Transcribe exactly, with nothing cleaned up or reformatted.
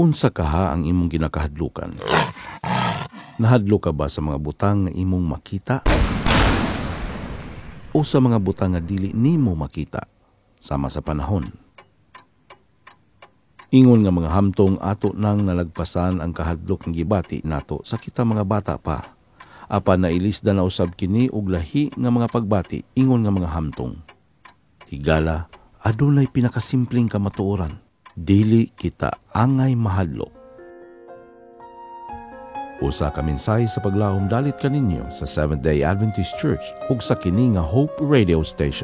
Unsa kaha ang imong ginakahadlukan? Nahadlo ka ba sa mga butang nga imong makita? O sa mga butang nga dili nimo makita sama sa panahon? Ingon nga mga hamtong ato nang nalagpasan ang kahadlok ng gibati nato sa kita mga bata pa. Apan nailisda na usab kini og lahi nga mga pagbati ingon nga mga hamtong. Higala, adunay pinakasimpleng kamatuoran. Dili kita angay mahadlok. Usa ka mensahe sa paglahom dalit kaninyo sa Seventh-day Adventist Church ug sa kini nga Hope Radio Station.